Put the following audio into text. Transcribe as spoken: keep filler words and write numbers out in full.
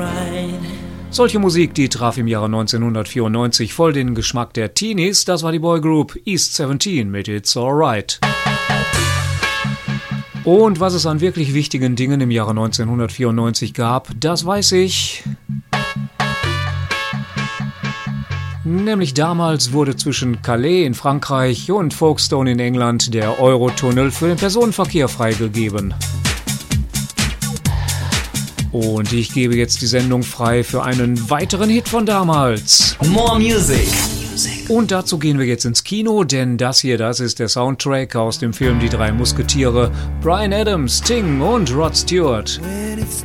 Solche Musik, die traf im Jahre neunzehnhundertvierundneunzig voll den Geschmack der Teenies. Das war die Boygroup East siebzehn mit It's Alright. Und was es an wirklich wichtigen Dingen im Jahre neunzehnhundertvierundneunzig gab, das weiß ich. Nämlich damals wurde zwischen Calais in Frankreich und Folkestone in England der Eurotunnel für den Personenverkehr freigegeben. Und ich gebe jetzt die Sendung frei für einen weiteren Hit von damals. More Music. Und dazu gehen wir jetzt ins Kino, denn das hier, das ist der Soundtrack aus dem Film Die drei Musketiere. Bryan Adams, Sting und Rod Stewart.